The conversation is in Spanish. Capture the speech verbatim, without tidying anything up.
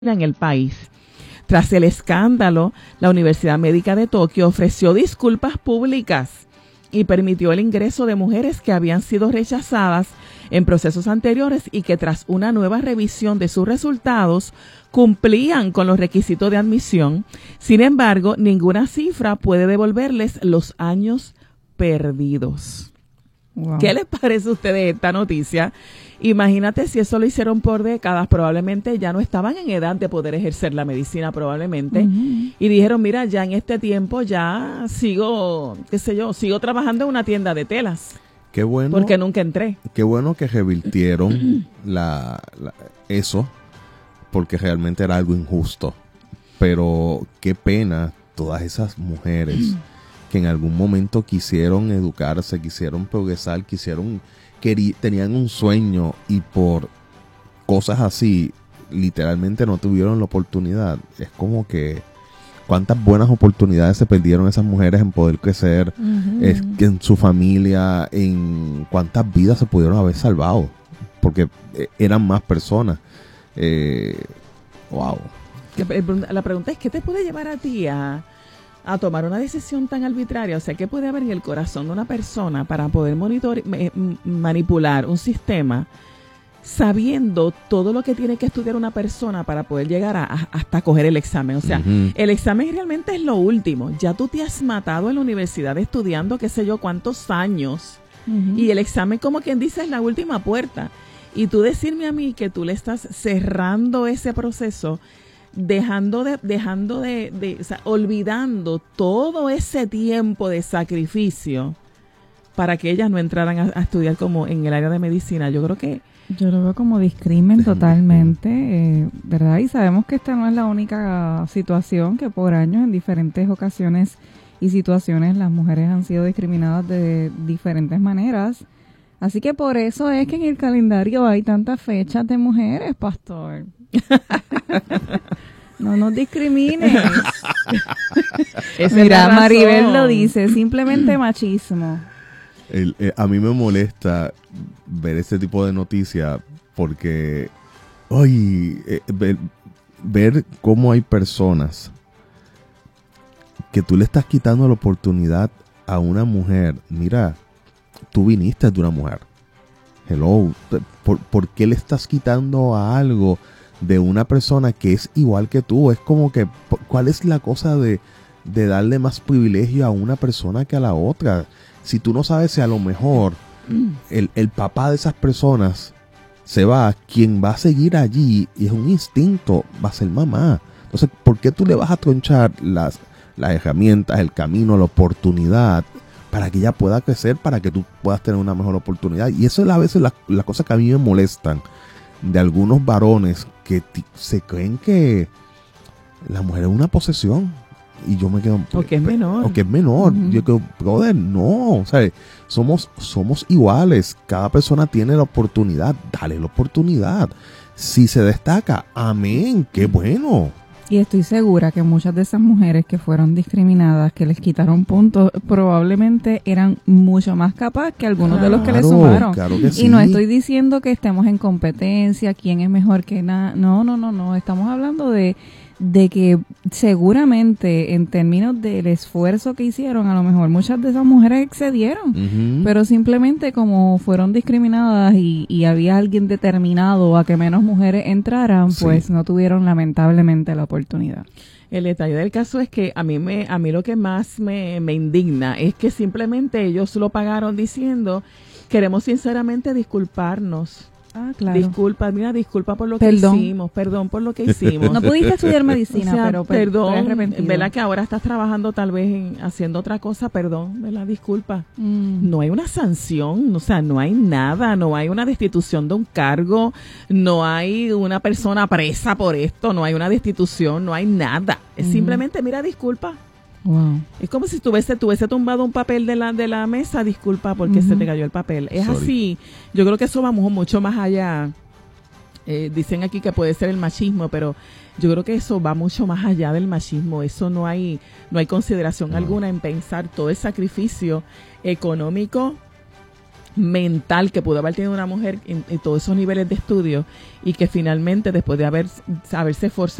en el país. Tras el escándalo, la Universidad Médica de Tokio ofreció disculpas públicas y permitió el ingreso de mujeres que habían sido rechazadas en procesos anteriores y que tras una nueva revisión de sus resultados cumplían con los requisitos de admisión. Sin embargo, ninguna cifra puede devolverles los años perdidos. Wow. ¿Qué les parece a ustedes esta noticia? Imagínate si eso lo hicieron por décadas, probablemente ya no estaban en edad de poder ejercer la medicina probablemente, uh-huh. y dijeron, mira, ya en este tiempo ya sigo, qué sé yo, sigo trabajando en una tienda de telas. Qué bueno. Porque nunca entré. Qué bueno que revirtieron la, la, eso, porque realmente era algo injusto. Pero qué pena todas esas mujeres que en algún momento quisieron educarse, quisieron progresar, quisieron... Querí, tenían un sueño y por cosas así literalmente no tuvieron la oportunidad. Es como que cuántas buenas oportunidades se perdieron esas mujeres en poder crecer, uh-huh. es, en su familia, en cuántas vidas se pudieron haber salvado, porque eh, eran más personas. Eh, wow. La pregunta es, ¿qué te puede llevar a ti a... a tomar una decisión tan arbitraria? O sea, ¿qué puede haber en el corazón de una persona para poder monitor, eh, manipular un sistema sabiendo todo lo que tiene que estudiar una persona para poder llegar a, a, hasta coger el examen? O sea, uh-huh. el examen realmente es lo último. Ya tú te has matado en la universidad estudiando qué sé yo cuántos años, uh-huh. y el examen, como quien dice, es la última puerta. Y tú decirme a mí que tú le estás cerrando ese proceso, dejando de, dejando de, de o sea, olvidando todo ese tiempo de sacrificio para que ellas no entraran a, a estudiar como en el área de medicina. Yo creo que... Yo lo veo como discrimen totalmente, eh, ¿verdad? Y sabemos que esta no es la única situación, que por años en diferentes ocasiones y situaciones las mujeres han sido discriminadas de diferentes maneras. Así que por eso es que en el calendario hay tantas fechas de mujeres, pastor. No nos discrimines. Mira, Maribel lo dice, simplemente machismo. El, eh, a mí me molesta ver este tipo de noticias porque, oye, eh, ver, ver cómo hay personas que tú le estás quitando la oportunidad a una mujer. Mira, tú viniste de una mujer. Hello, ¿por, ¿por qué le estás quitando a algo de una persona que es igual que tú? Es como que, ¿cuál es la cosa de, de darle más privilegio a una persona que a la otra? Si tú no sabes si a lo mejor el, el papá de esas personas se va, quien va a seguir allí, y es un instinto, va a ser mamá. Entonces, ¿por qué tú le vas a tronchar las, las herramientas, el camino, la oportunidad para que ella pueda crecer, para que tú puedas tener una mejor oportunidad? Y eso es a veces las la cosas que a mí me molestan de algunos varones que t- se creen que la mujer es una posesión. Y yo me quedo... O que es menor. O que es menor. Uh-huh. Yo quedo, brother, no. O sea, somos, somos iguales. Cada persona tiene la oportunidad. Dale la oportunidad. Si se destaca, amén, qué bueno. Y estoy segura que muchas de esas mujeres que fueron discriminadas, que les quitaron puntos, probablemente eran mucho más capaces que algunos claro, de los que les sumaron. Claro que sí. Y no estoy diciendo que estemos en competencia, quién es mejor que nada. No, no, no, no. Estamos hablando de, de que seguramente en términos del esfuerzo que hicieron, a lo mejor muchas de esas mujeres excedieron. Uh-huh. Pero simplemente como fueron discriminadas y, y había alguien determinado a que menos mujeres entraran, sí. pues no tuvieron lamentablemente la oportunidad. El detalle del caso es que a mí me a mí lo que más me, me indigna es que simplemente ellos lo pagaron diciendo, queremos sinceramente disculparnos. Ah, claro. Disculpa, mira, disculpa por lo perdón. que hicimos, perdón por lo que hicimos. No pudiste estudiar medicina, o sea, pero perdón, ¿verdad? Que ahora estás trabajando tal vez en, haciendo otra cosa, perdón, ¿verdad? Disculpa. Mm. No hay una sanción, o sea, no hay nada, no hay una destitución de un cargo, no hay una persona presa por esto, no hay una destitución, no hay nada. Es mm. simplemente, mira, disculpa. Wow. Es como si tuviese, tuviese tumbado un papel de la de la mesa, disculpa porque uh-huh. se te cayó el papel. Es Sorry. Así, yo creo que eso va mucho más allá. Eh, dicen aquí que puede ser el machismo, pero yo creo que eso va mucho más allá del machismo. Eso no hay, no hay consideración no. alguna en pensar todo el sacrificio económico, mental que pudo haber tenido una mujer en, en todos esos niveles de estudio y que finalmente después de haber, haberse esforzado